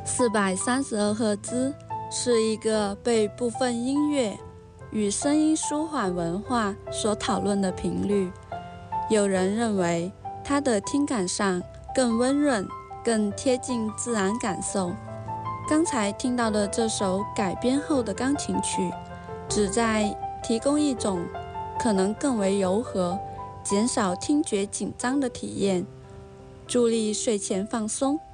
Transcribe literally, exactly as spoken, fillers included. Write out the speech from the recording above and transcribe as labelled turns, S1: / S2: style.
S1: 四百三十二赫兹是一个被部分音乐与声音舒缓文化所讨论的频率。有人认为它的听感上更温润，更贴近自然感受。刚才听到的这首改编后的钢琴曲，旨在提供一种可能更为柔和、减少听觉紧张的体验，助力睡前放松。